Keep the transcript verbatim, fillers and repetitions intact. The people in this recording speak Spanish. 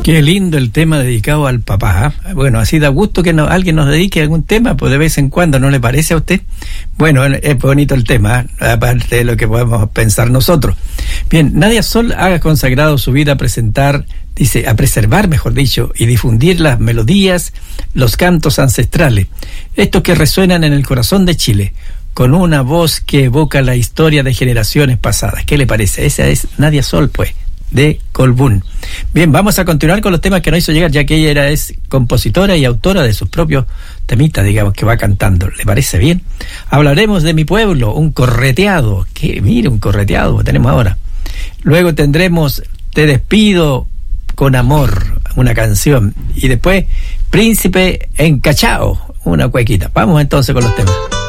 Qué lindo el tema dedicado al papá, ¿eh? Bueno, así da gusto que no, alguien nos dedique a algún tema, pues de vez en cuando, ¿no le parece a usted? Bueno, es bonito el tema, ¿eh? Aparte de lo que podemos pensar nosotros. Bien, Nadia Sol ha consagrado su vida a presentar, dice, a preservar, mejor dicho, y difundir las melodías, los cantos ancestrales, estos que resuenan en el corazón de Chile, con una voz que evoca la historia de generaciones pasadas. ¿Qué le parece? Esa es Nadia Sol, pues, de Colbún. Bien, vamos a continuar con los temas que nos hizo llegar, ya que ella era, es compositora y autora de sus propios temitas, digamos, que va cantando. ¿Le parece bien? Hablaremos de Mi Pueblo, un correteado. Que mire, un correteado tenemos ahora. Luego tendremos Te Despido con Amor, una canción. Y después Príncipe Encachao, una cuequita. Vamos entonces con los temas.